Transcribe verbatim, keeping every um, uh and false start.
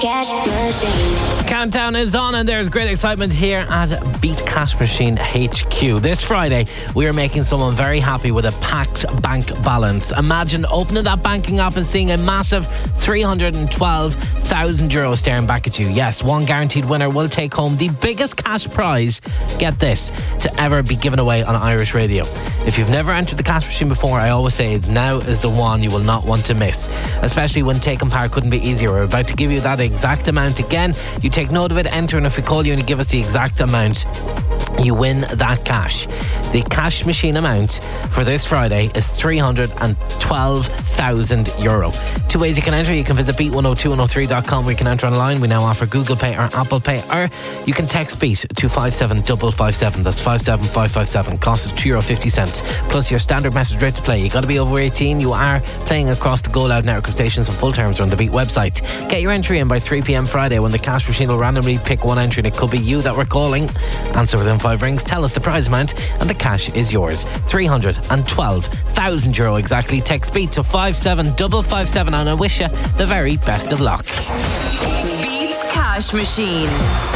Cash Machine. Countdown is on and there's great excitement here at Beat Cash Machine H Q. This Friday, we are making someone very happy with a packed bank balance. Imagine opening that banking app and seeing a massive three hundred twelve thousand euros staring back at you. Yes, one guaranteed winner will take home the biggest cash prize, get this, to ever be given away on Irish radio. If you've never entered the cash machine before, I always say now is the one you will not want to miss. Especially when taking part couldn't be easier. We're about to give you that exact amount again. You take note of it, enter, and if we call you and you give us the exact amount, you win that cash. The cash machine amount for this Friday is three hundred twelve thousand euro. Two ways you can enter. You can visit beat one oh two one oh three dot com where you can enter online. We now offer Google Pay or Apple Pay, or you can text BEAT to five seven five five seven. That's five seven five five seven. Cost is two euro fifty plus your standard message rate to play. You got to be over eighteen. You are playing across the Go Loud network of stations, and full terms are on the Beat website. Get your entry in by three p.m. Friday when the cash machine will randomly pick one entry, and it could be you that we're calling. Answer within five rings, tell us the prize amount, and the cash is yours. three hundred twelve thousand euro exactly. Text BEAT to five seven five five seven, and I wish you the very best of luck. Beats Cash Machine.